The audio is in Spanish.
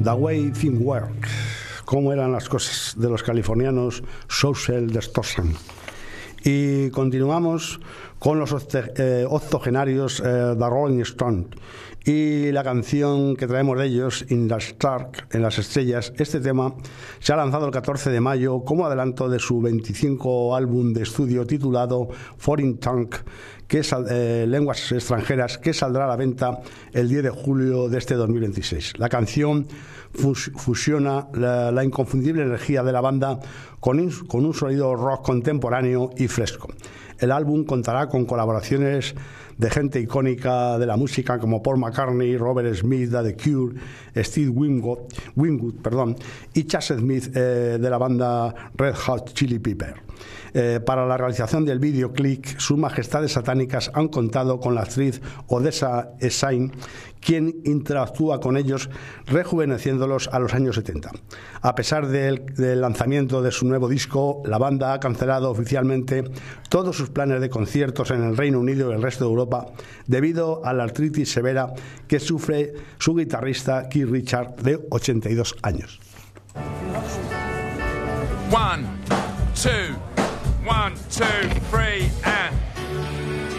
The Way Things Work, cómo eran las cosas, de los californianos Social Distortion. Y continuamos con los octogenarios The Rolling Stones y la canción que traemos de ellos, In the Stark, en las estrellas. Este tema se ha lanzado el 14 de mayo como adelanto de su 25 álbum de estudio titulado Foreign Tongue, que es lenguas extranjeras, que saldrá a la venta el 10 de julio de este 2026. La canción fusiona la inconfundible energía de la banda con un sonido rock contemporáneo y fresco. El álbum contará con colaboraciones de gente icónica de la música como Paul McCartney, Robert Smith de The Cure, Steve Winwood y Chas Smith de la banda Red Hot Chili Pepper. Para la realización del videoclip, sus majestades satánicas han contado con la actriz Odessa Esain, quien interactúa con ellos rejuveneciéndolos a los años 70. A pesar del lanzamiento de su nuevo disco, la banda ha cancelado oficialmente todos sus planes de conciertos en el Reino Unido y el resto de Europa debido a la artritis severa que sufre su guitarrista Keith Richards, de 82 años. 1, 2, 1, 2, 3.